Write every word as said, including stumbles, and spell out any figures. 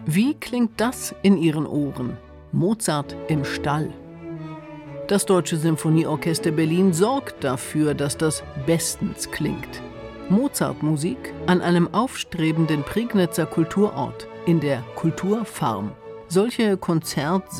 Wie klingt das in Ihren Ohren? Mozart im Stall. Das Deutsche Symphonieorchester Berlin sorgt dafür, dass das bestens klingt. Mozartmusik an einem aufstrebenden Prignitzer Kulturort, in der Kulturfarm. Solche Konzert-